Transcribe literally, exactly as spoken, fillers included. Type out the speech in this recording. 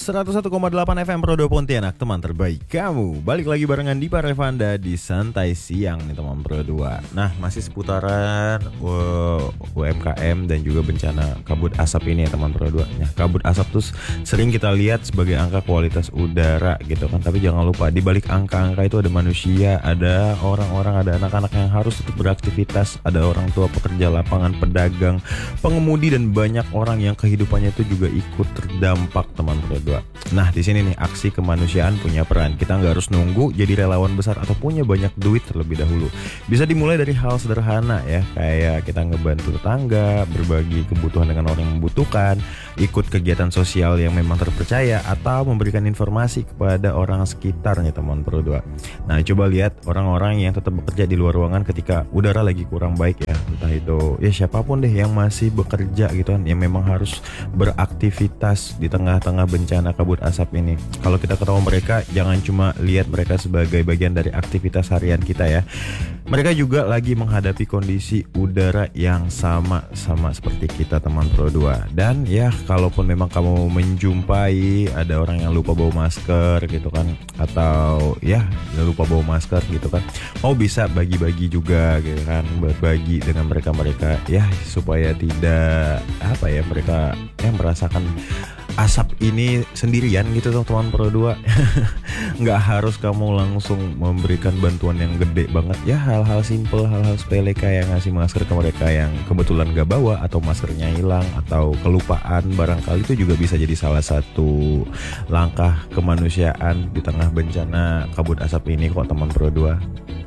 seratus satu koma delapan F M Pro dua Pontianak, teman terbaik kamu. Balik lagi barengan di Parevanda di Santai Siang nih teman Pro dua. Nah, masih seputaran uh, U M K M dan juga bencana kabut asap ini ya teman Pro dua. Nah, kabut asap tuh sering kita lihat sebagai angka kualitas udara gitu kan. Tapi jangan lupa di balik angka-angka itu ada manusia, ada orang-orang, ada anak-anak yang harus tetap beraktivitas, ada orang tua, pekerja lapangan, pedagang, pengemudi dan banyak orang yang kehidupannya itu juga ikut terdampak teman Pro dua. Nah, di sini nih aksi kemanusiaan punya peran. Kita nggak harus nunggu jadi relawan besar atau punya banyak duit terlebih dahulu. Bisa dimulai dari hal sederhana ya, kayak kita ngebantu tetangga, berbagi kebutuhan dengan orang yang membutuhkan, ikut kegiatan sosial yang memang terpercaya, atau memberikan informasi kepada orang sekitarnya teman Pro dua. Nah, coba lihat orang-orang yang tetap bekerja di luar ruangan ketika udara lagi kurang baik ya, entah itu ya siapapun deh yang masih bekerja gitu kan, yang memang harus beraktivitas di tengah-tengah bencana kabut asap ini. Kalau kita ketemu mereka, jangan cuma lihat mereka sebagai bagian dari aktivitas harian kita ya. Mereka juga lagi menghadapi kondisi udara yang sama sama seperti kita teman Pro dua. Dan ya, kalaupun memang kamu menjumpai ada orang yang lupa bawa masker gitu kan, atau ya lupa bawa masker gitu kan, mau bisa bagi-bagi juga gitu kan, berbagi dengan mereka-mereka ya, supaya tidak apa ya, mereka yang merasakan asap ini sendirian gitu teman Pro dua. Nggak harus kamu langsung memberikan bantuan yang gede banget ya, hal-hal simple, hal-hal sepele kayak ngasih masker ke mereka yang kebetulan gak bawa, atau maskernya hilang, atau kelupaan barangkali, itu juga bisa jadi salah satu langkah kemanusiaan di tengah bencana kabut asap ini kok teman Pro dua.